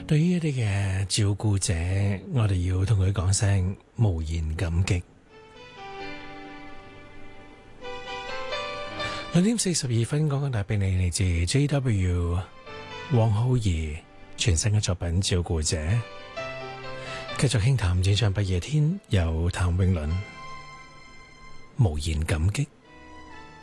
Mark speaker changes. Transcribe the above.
Speaker 1: 對於一啲嘅照顧者，我哋要同佢講聲無言感激。2:42講緊大俾你嚟自 JW 黃浩儀全新嘅作品《照顧者》，繼續輕談演唱不夜天，由譚詠麟無言感激。